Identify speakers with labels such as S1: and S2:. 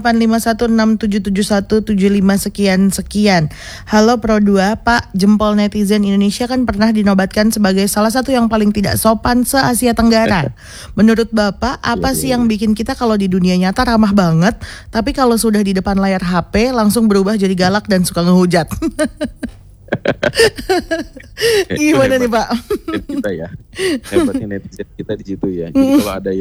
S1: 851677175 sekian. Halo Pro 2, Pak, jempol netizen Indonesia kan pernah dinobatkan sebagai salah satu yang paling tidak sopan se-Asia Tenggara. Menurut Bapak, apa sih yang bikin kita kalau di dunia nyata ramah banget, tapi kalau sudah di depan layar HP langsung berubah jadi galak dan suka ngehujat? Gimana nih Pak?
S2: Kita ya, hebatnya netizen kita di situ ya. Jadi kalau ada